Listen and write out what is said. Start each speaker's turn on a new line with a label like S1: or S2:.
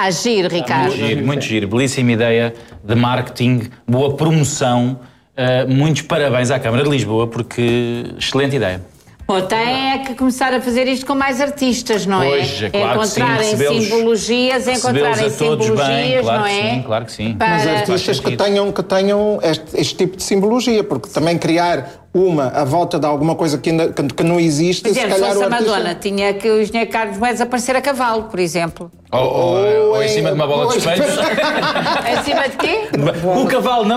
S1: Giro, Ricardo.
S2: Muito giro. Belíssima ideia de marketing, boa promoção. Muitos parabéns à Câmara de Lisboa, porque excelente ideia.
S1: Bom, tem que começar a fazer isto com mais artistas, não é?
S2: Pois, é claro que sim,
S1: encontrarem simbologias,
S2: claro
S1: não
S2: que
S1: é?
S2: sim, claro que sim.
S3: Mas artistas que tenham este tipo de simbologia, porque também criar à volta de alguma coisa que não existe,
S1: Por exemplo,
S3: se calhar
S1: se fosse
S3: o
S1: a
S3: artista...
S1: Madonna, tinha que o engenheiro Carlos Moedas aparecer a cavalo, por exemplo.
S2: Ou em cima de uma bola de espelhos.
S1: Em cima de quê?
S2: O cavalo não.